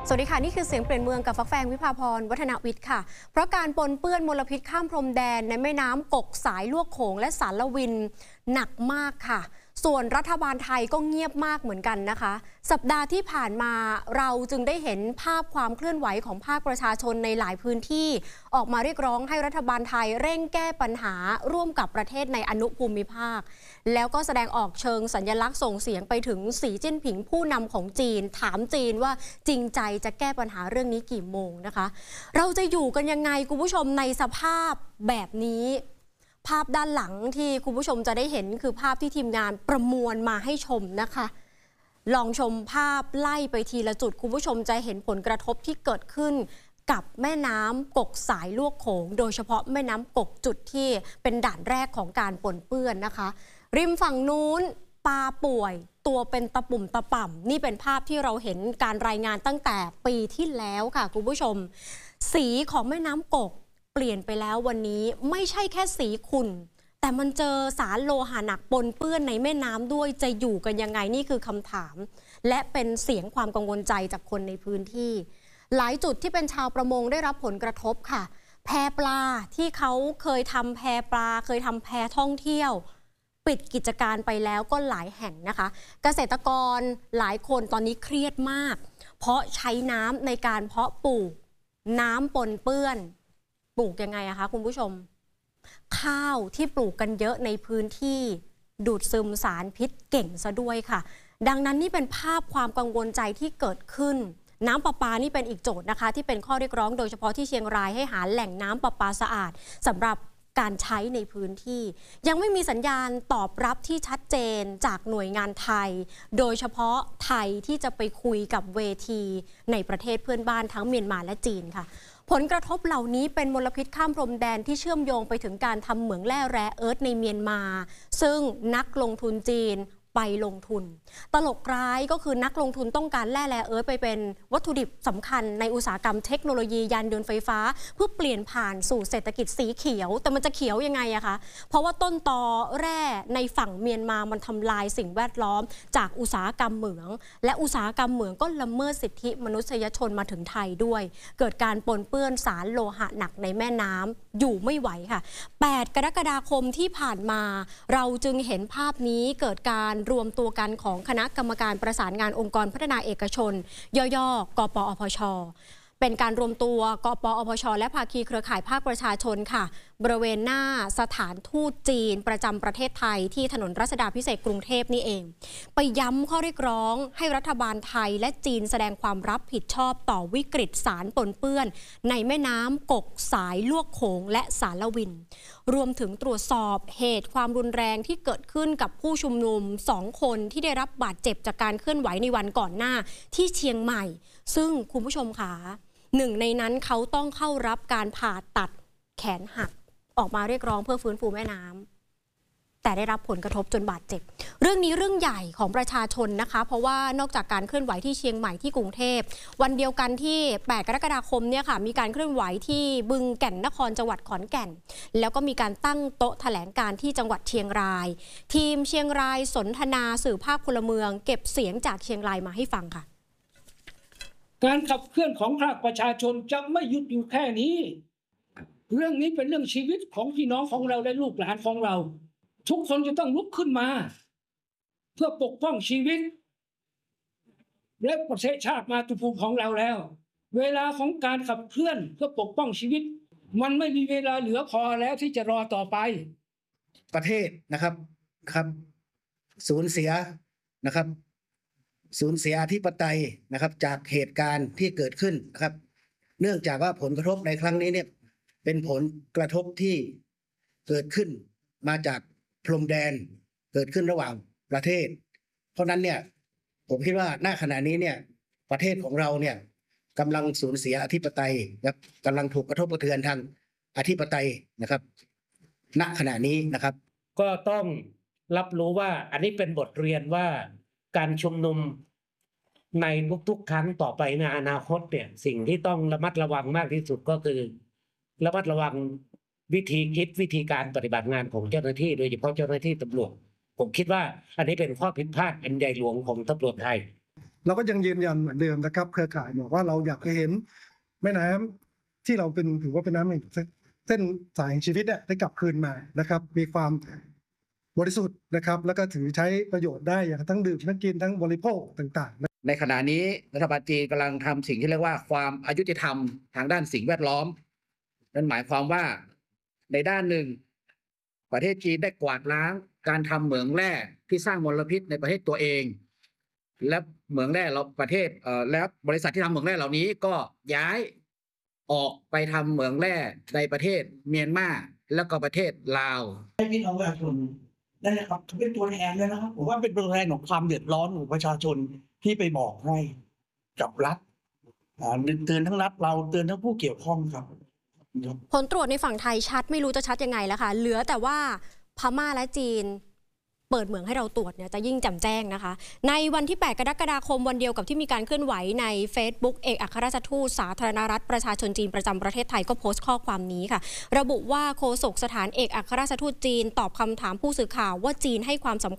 สวัสดีค่ะนี่คือเสียงเปลี่ยนเมืองกับฟักแฟงวิภาพรวัฒนวิทย์ค่ะเพราะการปนเปื้อนมลพิษข้ามพรมแดนในแม่น้ำกกสายลวกโขงและสารวินหนักมากค่ะส่วนรัฐบาลไทยก็เงียบมากเหมือนกันนะคะสัปดาห์ที่ผ่านมาเราจึงได้เห็นภาพความเคลื่อนไหวของภาคประชาชนในหลายพื้นที่ออกมาเรียกร้องให้รัฐบาลไทยเร่งแก้ปัญหาร่วมกับประเทศในอนุภูมิภาคแล้วก็แสดงออกเชิงสัญลักษณ์ส่งเสียงไปถึงสีจิ้นผิงผู้นำของจีนถามจีนว่าจริงใจจะแก้ปัญหาเรื่องนี้กี่โมงนะคะเราจะอยู่กันยังไงคุณผู้ชมในสภาพแบบนี้ภาพด้านหลังที่คุณผู้ชมจะได้เห็นคือภาพที่ทีมงานประมวลมาให้ชมนะคะลองชมภาพไล่ไปทีละจุดคุณผู้ชมจะเห็นผลกระทบที่เกิดขึ้นกับแม่น้ำกกสายลวกโขงโดยเฉพาะแม่น้ำกกจุดที่เป็นด่านแรกของการปนเปื้อนนะคะริมฝั่งนู้นปลาป่วยตัวเป็นตะปุ่มตะป่ำนี่เป็นภาพที่เราเห็นการรายงานตั้งแต่ปีที่แล้วค่ะคุณผู้ชมสีของแม่น้ำกกเปลี่ยนไปแล้ววันนี้ไม่ใช่แค่สีขุ่นแต่มันเจอสารโลหะหนักปนเปื้อนในแม่น้ำด้วยจะอยู่กันยังไงนี่คือคำถามและเป็นเสียงความกังวลใจจากคนในพื้นที่หลายจุดที่เป็นชาวประมงได้รับผลกระทบค่ะแพปลาที่เขาเคยทำแพปลาเคยทำแพท่องเที่ยวปิดกิจการไปแล้วก็หลายแห่งนะคะเกษตรกรหลายคนตอนนี้เครียดมากเพราะใช้น้ำในการเพาะปลูกน้ำปนเปื้อนปลูกยังไงอะคะคุณผู้ชมข้าวที่ปลูกกันเยอะในพื้นที่ดูดซึมสารพิษเก่งซะด้วยค่ะดังนั้นนี่เป็นภาพความกังวลใจที่เกิดขึ้นน้ำประปานี่เป็นอีกโจทย์นะคะที่เป็นข้อเรียกร้องโดยเฉพาะที่เชียงรายให้หาแหล่งน้ำประปาสะอาดสำหรับการใช้ในพื้นที่ยังไม่มีสัญญาณตอบรับที่ชัดเจนจากหน่วยงานไทยโดยเฉพาะไทยที่จะไปคุยกับเวทีในประเทศเพื่อนบ้านทั้งเมียนมาและจีนค่ะผลกระทบเหล่านี้เป็นมลพิษข้ามพรมแดนที่เชื่อมโยงไปถึงการทำเหมืองแร่แร่เอิร์ธในเมียนมาซึ่งนักลงทุนจีนไปลงทุนตลกร้ายก็คือนักลงทุนต้องการแร่แร่เอิร์ธไปเป็นวัตถุดิบสำคัญในอุตสาหกรรมเทคโนโลยียานยนต์ไฟฟ้าเพื่อเปลี่ยนผ่านสู่เศรษฐกิจสีเขียวแต่มันจะเขียวยังไงอะคะเพราะว่าต้นตอแร่ในฝั่งเมียนมามันทำลายสิ่งแวดล้อมจากอุตสาหกรรมเหมืองและอุตสาหกรรมเหมืองก็ละเมิดสิทธิมนุษยชนมาถึงไทยด้วยเกิดการปนเปื้อนสารโลหะหนักในแม่น้ำอยู่ไม่ไหวค่ะ8 กรกฎาคมที่ผ่านมาเราจึงเห็นภาพนี้เกิดการรวมตัวกันของคณะกรรมการประสานงานองค์กรพัฒนาเอกชนย่อๆกปอพชเป็นการรวมตัวกปอพชและภาคีเครือข่ายภาคประชาชนค่ะบริเวณหน้าสถานทูตจีนประจำประเทศไทยที่ถนนรัชดาภิเษกกรุงเทพนี่เองไปย้ำข้อเรียกร้องให้รัฐบาลไทยและจีนแสดงความรับผิดชอบต่อวิกฤตสารปนเปื้อนในแม่น้ำกกสายลวกโขงและสารวินรวมถึงตรวจสอบเหตุความรุนแรงที่เกิดขึ้นกับผู้ชุมนุม2 คนที่ได้รับบาดเจ็บจากการเคลื่อนไหวในวันก่อนหน้าที่เชียงใหม่ซึ่งคุณผู้ชมคะหนึ่งในนั้นเขาต้องเข้ารับการผ่าตัดแขนหักออกมาเรียกร้องเพื่อฟื้นฟูแม่น้ำแต่ได้รับผลกระทบจนบาดเจ็บเรื่องนี้เรื่องใหญ่ของประชาชนนะคะเพราะว่านอกจากการเคลื่อนไหวที่เชียงใหม่ที่กรุงเทพวันเดียวกันที่8 กรกฎาคมเนี่ยค่ะมีการเคลื่อนไหวที่บึงแก่นนครจังหวัดขอนแก่นแล้วก็มีการตั้งโต๊ะแถลงการที่จังหวัดเชียงรายทีมเชียงรายสนทนาสื่อภาคพลเมืองเก็บเสียงจากเชียงรายมาให้ฟังค่ะการขับเคลื่อนของภาคประชาชนจะไม่หยุดอยู่แค่นี้เรื่องนี้เป็นเรื่องชีวิตของพี่น้องของเราและลูกหลานของเราทุกคนจะต้องลุกขึ้นมาเพื่อปกป้องชีวิตและประเทศชาติมาตุภูมิของเราแล้วเวลาของการขับเคลื่อนเพื่อปกป้องชีวิตมันไม่มีเวลาเหลือพอแล้วที่จะรอต่อไปประเทศนะครับสูญเสียนะครับสูญเสียอธิปไตยนะครับจากเหตุการณ์ที่เกิดขึ้นนะครับเนื่องจากว่าผลกระทบในครั้งนี้เนี่ยเป็นผลกระทบที่เกิดขึ้นมาจากพรมแดนเกิดขึ้นระหว่างประเทศเพราะนั้นเนี่ยผมคิดว่าณขณะนี้เนี่ยประเทศของเราเนี่ยกำลังสูญเสียอธิปไตยนะครับกำลังถูกกระทบกระเทือนทางอธิปไตยนะครับณขณะนี้นะครับก็ต้องรับรู้ว่าอันนี้เป็นบทเรียนว่าการชุมนุมในทุกๆครั้งต่อไปในอนาคตเนี่ยสิ่งที่ต้องระมัดระวังมากที่สุดก็คือระมัดระวังวิธีคิดวิธีการปฏิบัติงานของเจ้าหน้าที่โดยเฉพาะเจ้าหน้าที่ตำรวจผมคิดว่าอันนี้เป็นข้อผิดพลาดอันใหญ่หลวงของตำรวจไทยเราก็ยังยืนยันเหมือนเดิมนะครับเครือข่ายบอกว่าเราอยากจะเห็นแม่น้ำที่เราถือว่าเป็นน้ำเส้นสายแห่งชีวิตได้กลับคืนมานะครับมีความบริสุทธิ์นะครับแล้วก็ถือใช้ประโยชน์ได้อย่างทั้งดื่มทั้งกินทั้งบริโภคต่างๆในขณะนี้รัฐบาลจีนกำลังทำสิ่งที่เรียกว่าความอายุติธรรมทางด้านสิ่งแวดล้อมนั่นหมายความว่าในด้านหนึ่งประเทศจีนได้กวาดล้างการทำเหมืองแร่ที่สร้างมลพิษในประเทศตัวเองและเหมืองแร่เราประเทศและบริษัทที่ทำเหมืองแร่เหล่านี้ก็ย้ายออกไปทำเหมืองแร่ในประเทศเมียนมาแล้วก็ประเทศลาวพี่น้องประชาชนนั่นแหละครับเป็นตัวแทนเลยนะครับผมว่าเป็นตัวแทนของความเดือดร้อนของประชาชนที่ไปบอกให้กับรัฐเตือนทั้งรัฐเราเตือนทั้งผู้เกี่ยวข้องครับผลตรวจในฝั่งไทยชัดไม่รู้จะชัดยังไงแล้วค่ะเหลือแต่ว่าพม่าและจีนเปิดเหมืองให้เราตรวจเนี่ยจะยิ่งแจ่มแจ้งนะคะในวันที่ 8 กรกฎาคมวันเดียวกับที่มีการเคลื่อนไหวใน Facebook เอกอัครราชทูตสาธารณรัฐประชาชนจีนประจำประเทศไทยก็โพสต์ข้อความนี้ค่ะระบุว่าโฆษกสถานเอกอัครราชทูตจีนตอบคำถามผู้สื่อข่าวว่าจีนให้ความสำคัญ